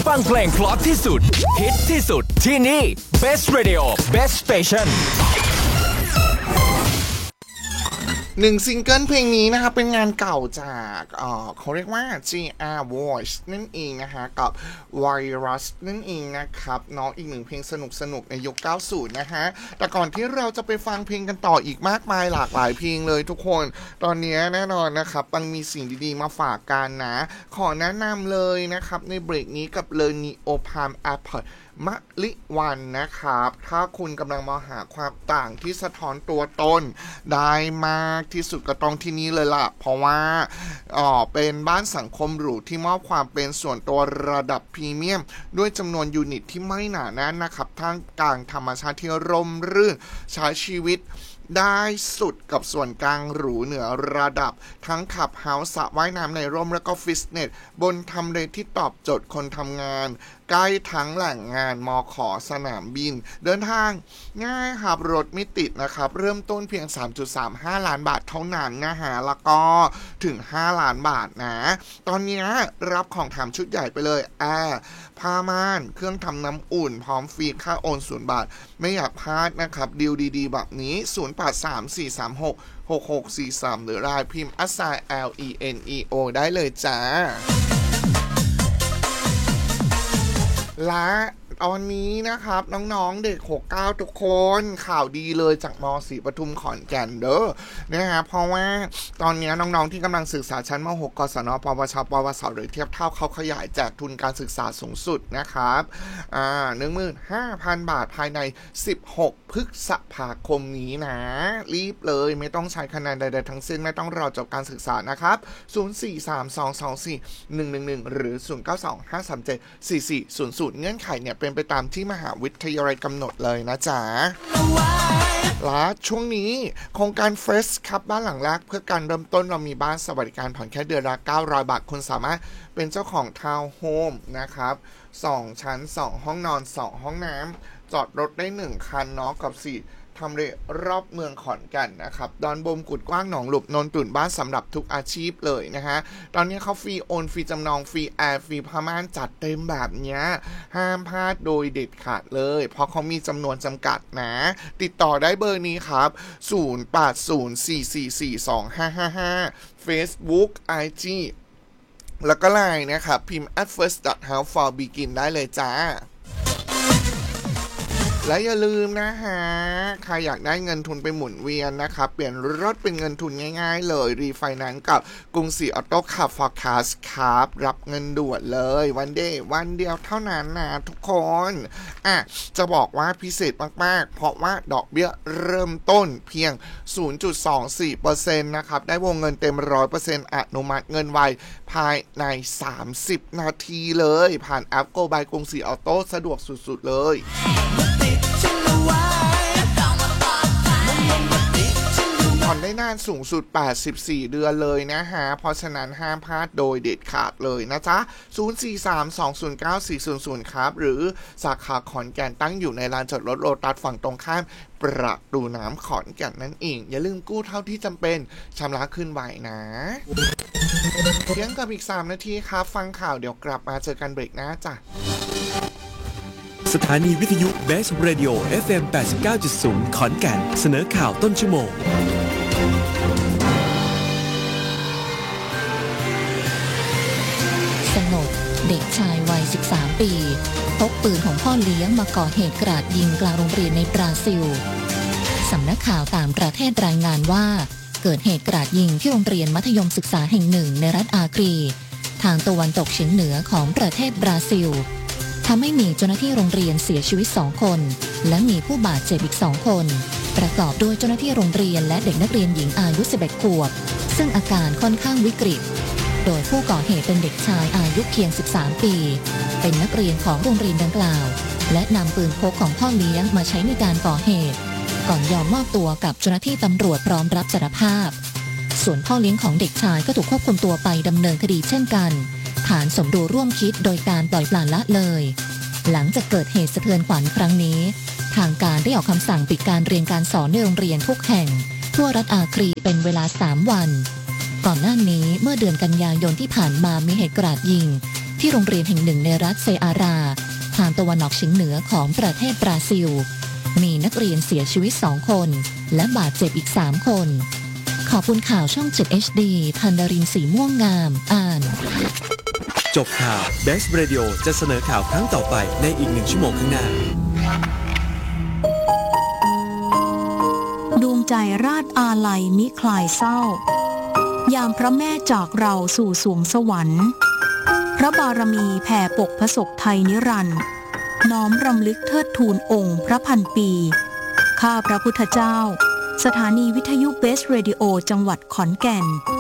ฟังเพลงเพราะที่สุดฮิตที่สุดที่นี่ Best Radio Best Station 1ซิงเกิลเพลงนี้นะครับเป็นงานเก่าจากเขาเรียกว่า GR Voice นั่นเองนะฮะกับ Virus นั่นเองนะครับเนาะอีกหนึ่งเพลงสนุกในยุค 90 นะฮะแต่ก่อนที่เราจะไปฟังเพลงกันต่ออีกมากมายหลากหลายเพลงเลยทุกคนตอนนี้แน่นอนนะครับมันมีสิ่งดีๆมาฝากกันนะขอแนะนำเลยนะครับในเบรกนี้กับเลอ Neo Palm Appleมะลิวันนะครับถ้าคุณกำลังมองหาความต่างที่สะท้อนตัวตนได้มากที่สุดก็ต้องที่นี่เลยล่ะเพราะว่าเป็นบ้านสังคมหรูที่มอบความเป็นส่วนตัวระดับพรีเมียมด้วยจำนวนยูนิตที่ไม่หนาแน่นนะครับท่ามกลางธรรมชาติที่ร่มรื่นใช้ชีวิตได้สุดกับส่วนกลางหรูเหนือระดับทั้งขับเฮาส์สระว่ายน้ำในร่มและก็ฟิตเนสบนทำเลที่ตอบโจทย์คนทำงานใกล้ทั้งแหล่งงานมข.สนามบินเดินทางง่ายครับรถไม่ติดนะครับเริ่มต้นเพียง 3.35 ล้านบาทเท่านั้นนะฮะแล้วก็ถึง5ล้านบาทนะตอนนี้รับของแถมชุดใหญ่ไปเลยผ้าม่านเครื่องทำน้ำอุ่นพร้อมฟรีค่าโอน0 บาทไม่อยากพลาดนะครับดีลดีๆแบบนี้0834366643หรือรายพิมพ์ LENEO ได้เลยจ้าและตอนนี้นะครับน้องๆเด็ก69ทุกคนข่าวดีเลยจากม.ศรีปทุมขอนแก่นเด้อนะฮะเพราะว่าตอนนี้น้องๆที่กำลังศึกษาชั้นม.6 กศน.ปวช.ปวส.หรือเทียบเท่าเขาขยายแจกทุนการศึกษาสูงสุดนะครับ15,000 บาทภายใน16พฤษภาคมนี้นะรีบเลยไม่ต้องใช้คะแนนใดๆทั้งสิ้นไม่ต้องรอจบการศึกษานะครับ0432241111หรือ0925374400เงื่อนไขเนี่ยเป็นไปตามที่มหาวิทยาลัยกำหนดเลยนะจ๊ะและช่วงนี้โครงการเฟสครับบ้านหลังแรกเพื่อการเริ่มต้นเรามีบ้านสวัสดิการผ่อนแค่เดือนละ900 บาทคุณสามารถเป็นเจ้าของทาวน์โฮมนะครับ2ชั้น2ห้องนอน2ห้องน้ำจอดรถได้1คันเนาะกับ4ทำเลรอบเมืองขอนแก่นนะครับดอนบมกุดกว้างหนองหลุบนนตุ่นบ้านสำหรับทุกอาชีพเลยนะฮะตอนนี้เขาฟรีโอนฟรีจำนองฟรีแอร์ฟรีผ้าม่านจัดเต็มแบบเนี้ยห้ามพลาดโดยเด็ดขาดเลยเพราะเขามีจำนวนจำกัดนะติดต่อได้เบอร์นี้ครับ0804442555 Facebook IG แล้วก็ LINE นะครับพิมพ์ @first.house4begin ได้เลยจ้าและอย่าลืมนะฮะใครอยากได้เงินทุนไปหมุนเวียนนะครับเปลี่ยนรถเป็นเงินทุนง่ายๆเลยรีไฟแนนซ์กับกรุงศรีออโต้ขับฟอร์คาสครับรับเงินด่วนเลยวันเดียวเท่านั้นนะทุกคนจะบอกว่าพิเศษมากๆเพราะว่าดอกเบี้ยเริ่มต้นเพียง 0.24% นะครับได้วงเงินเต็ม 100% อนุมัติเงินไวภายใน30นาทีเลยผ่านแอป Go by กรุงศรีออโต้สะดวกสุดๆเลยผ่อนได้นานสูงสุด84เดือนเลยนะฮะเพราะฉะนั้นห้ามพลาดโดยเด็ดขาดเลยนะจ๊ะ0432094400ครับหรือสาขาขอนแก่นตั้งอยู่ในลานจอดรถโลตัสฝั่งตรงข้ามประตูน้ำขอนแก่นนั่นเองอย่าลืมกู้เท่าที่จำเป็นชำระขึ้นไวนะเที่ยงกับอีก3นาทีครับฟังข่าวเดี๋ยวกลับมาเจอกันเบรกหน้าจ้ะสถานีวิทยุ Best Radio FM 89.0 ขอนแก่นเสนอข่าวต้นชั่วโมงสงบเด็กชายวัย13ปีพกปืนของพ่อเลี้ยงมาก่อเหตุกราดยิงกลางโรงเรียนในบราซิลสำนักข่าวต่างประเทศรายงานว่าเกิดเหตุกราดยิงที่โรงเรียนมัธยมศึกษาแห่งหนึ่งในรัฐอาครีทางตะวันตกเฉียงเหนือของประเทศบราซิลทำให้มีเจ้าหน้าที่โรงเรียนเสียชีวิต2คนและมีผู้บาดเจ็บอีก2คนประกอบด้วยเจ้าหน้าที่โรงเรียนและเด็กนักเรียนหญิงอายุ11 ขวบซึ่งอาการค่อนข้างวิกฤตโดยผู้ก่อเหตุเป็นเด็กชายอายุเพียง13 ปีเป็นนักเรียนของโรงเรียนดังกล่าวและนำปืนพกของพ่อเลี้ยงมาใช้ในการก่อเหตุก่อนยอมมอบตัวกับเจ้าหน้าที่ตำรวจพร้อมรับสารภาพส่วนพ่อเลี้ยงของเด็กชายก็ถูกควบคุมตัวไปดำเนินคดีเช่นกันฐานสมรู้ร่วมคิดโดยการปล่อยปละละเลยหลังจากเกิดเหตุสะเทือนขวัญครั้งนี้ทางการได้ออกคำสั่งปิดการเรียนการสอนในโรงเรียนทุกแห่งทั่วรัฐอาครีเป็นเวลา3 วันก่อนหน้านี้เมื่อเดือนกันยายนที่ผ่านมามีเหตุกราดยิงที่โรงเรียนแห่งหนึ่งในรัฐเซอาราทางตะวันออกเฉียงเหนือของประเทศบราซิลมีนักเรียนเสียชีวิต2 คนและบาดเจ็บอีก3 คนขอบคุณข่าวช่อง 7 HD ธันดรินสีม่วงงามอ่านจบข่าว Best Radio จะเสนอข่าวครั้งต่อไปในอีก1 ชั่วโมงข้างหน้าดวงใจราชอาลัยมิคลายเศร้ายามพระแม่จากเราสู่สวงสวรรค์พระบารมีแผ่ปกพระศกไทยนิรันดร์น้อมรำลึกเทิดทูนองค์พระพันปีข้าพระพุทธเจ้าสถานีวิทยุเบสเรดิโอจังหวัดขอนแก่น